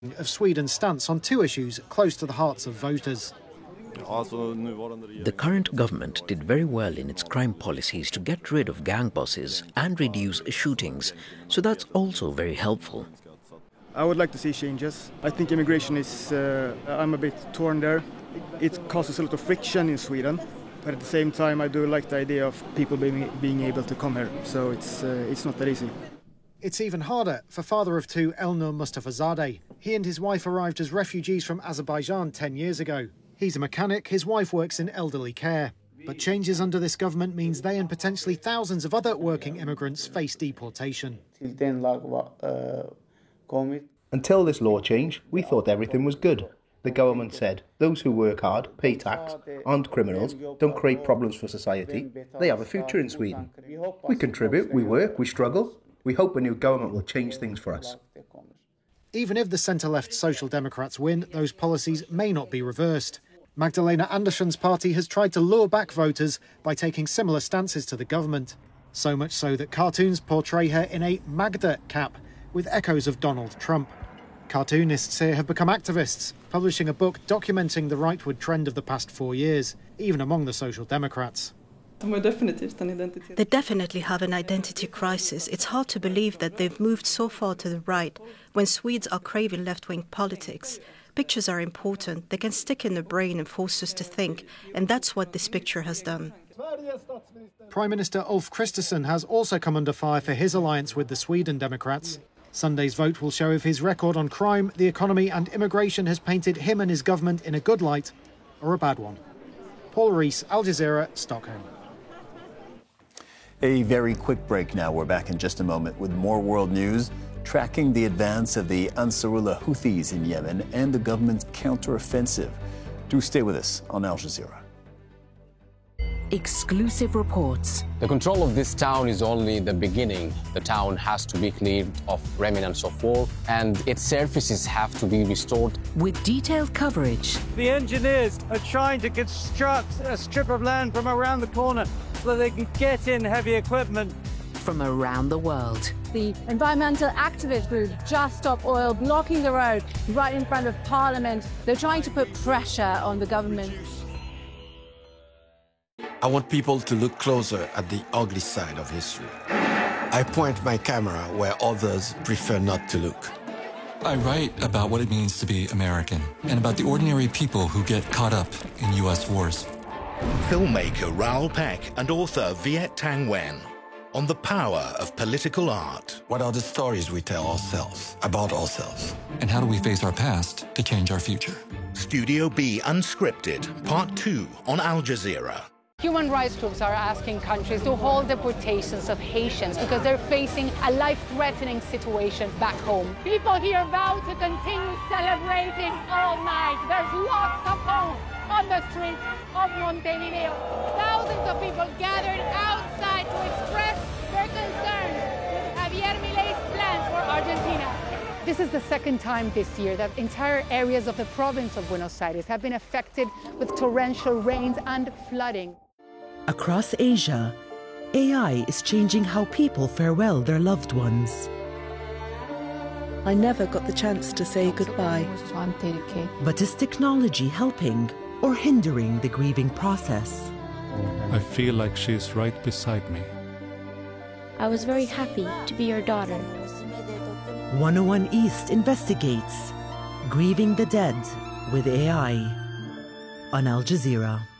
of Sweden's stance on two issues close to the hearts of voters. The current government did very well in its crime policies to get rid of gang bosses and reduce shootings, so that's also very helpful. I would like to see changes. I think immigration is, I'm a bit torn there. It causes a lot of friction in Sweden, but at the same time I do like the idea of people being able to come here, so it's not that easy. It's even harder for father of two Elnur Mustafazadeh. He and his wife arrived as refugees from Azerbaijan 10 years ago. He's a mechanic, his wife works in elderly care. But changes under this government means they and potentially thousands of other working immigrants face deportation. Until this law change, we thought everything was good. The government said those who work hard, pay tax, aren't criminals, don't create problems for society, they have a future in Sweden. We contribute, we work, we struggle. We hope a new government will change things for us. Even if the centre-left Social Democrats win, those policies may not be reversed. Magdalena Andersson's party has tried to lure back voters by taking similar stances to the government. So much so that cartoons portray her in a Magda cap, with echoes of Donald Trump. Cartoonists here have become activists, publishing a book documenting the rightward trend of the past 4 years, even among the Social Democrats. They definitely have an identity crisis. It's hard to believe that they've moved so far to the right when Swedes are craving left-wing politics. Pictures are important. They can stick in the brain and force us to think, and that's what this picture has done. Prime Minister Ulf Kristersson has also come under fire for his alliance with the Sweden Democrats. Sunday's vote will show if his record on crime, the economy and immigration has painted him and his government in a good light or a bad one. Paul Rees, Al Jazeera, Stockholm. A very quick break now. We're back in just a moment with more world news, tracking the advance of the Ansarullah Houthis in Yemen and the government's counteroffensive. Do stay with us on Al Jazeera. Exclusive reports. The control of this town is only the beginning. The town has to be cleared of remnants of war, and its services have to be restored. With detailed coverage. The engineers are trying to construct a strip of land from around the corner so they can get in heavy equipment. From around the world. The environmental activist group Just Stop Oil blocking the road right in front of Parliament. They're trying to put pressure on the government. I want people to look closer at the ugly side of history. I point my camera where others prefer not to look. I write about what it means to be American and about the ordinary people who get caught up in U.S. wars. Filmmaker Raoul Peck and author Viet Thanh Nguyen on the power of political art. What are the stories we tell ourselves about ourselves? And how do we face our past to change our future? Studio B Unscripted, Part 2 on Al Jazeera. Human rights groups are asking countries to hold deportations of Haitians because they're facing a life-threatening situation back home. People here vow to continue celebrating all night. There's lots of hope on the streets of Montevideo. Thousands of people gathered outside to express their concerns with Javier Milei's plans for Argentina. This is the second time this year that entire areas of the province of Buenos Aires have been affected with torrential rains and flooding. Across Asia, AI is changing how people farewell their loved ones. I never got the chance to say goodbye. But is technology helping or hindering the grieving process? I feel like she's right beside me. I was very happy to be your daughter. 101 East investigates Grieving the Dead with AI on Al Jazeera.